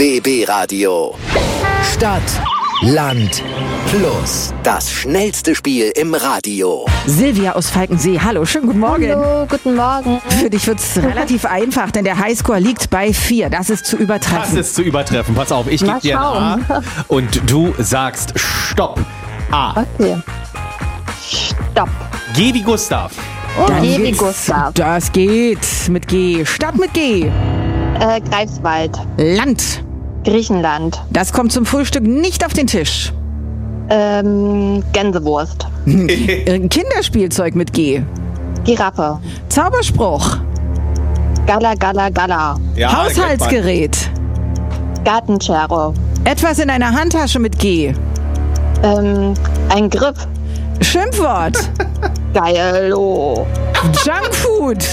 BB Radio. Stadt, Land, Plus. Das schnellste Spiel im Radio. Silvia aus Falkensee, hallo, schönen guten Morgen. Hallo, guten Morgen. Für dich wird es relativ einfach, denn der Highscore liegt bei 4. Das ist zu übertreffen. Das ist zu übertreffen. Pass auf, ich gebe dir ein A und du sagst Stopp. A. Okay. Stopp. G wie Gustav. Dann G wie geht's. Gustav. Das geht mit G. Stadt mit G. Greifswald. Land. Griechenland. Das kommt zum Frühstück nicht auf den Tisch. Gänsewurst. Kinderspielzeug mit G. Giraffe. Zauberspruch. Gala, Gala, Gala. Ja, Haushaltsgerät. Gartenschere. Etwas in einer Handtasche mit G. Ein Griff. Schimpfwort. Geilo. Junkfood.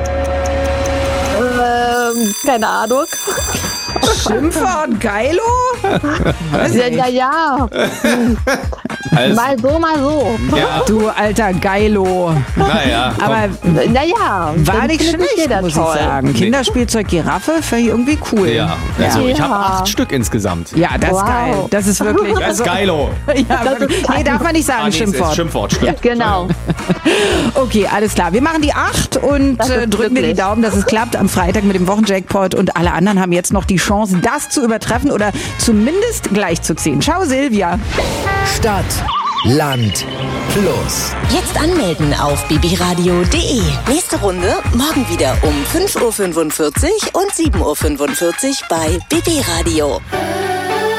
Keine Ahnung. Schimpfwort. Geilo? Was? Ja. Also, Mal so. ja, Du alter Geilo. naja. Aber Naja. war dann nicht findet schlecht, jeder muss toll. ich sagen. Kinderspielzeug Giraffe, fand ich irgendwie cool. Ja, also ich habe Ja. 8 Stück insgesamt. Ja, das ist Wow. geil. Das ist wirklich. Das ist geilo. Ja, wirklich. Nee, darf man nicht sagen, Es ist Schimpfwort. Schimpfwort, stimmt. Genau. Okay, alles klar. Wir machen die 8 und Das ist drücken dir die glücklich. Daumen, dass es klappt am Freitag mit dem Wochenjackpot. Und alle anderen haben jetzt noch die Chance, das zu übertreffen oder zumindest gleich zu ziehen. Ciao, Silvia. Stadt, Land, Plus. Jetzt anmelden auf bbradio.de. Nächste Runde morgen wieder um 5.45 Uhr und 7.45 Uhr bei BB Radio.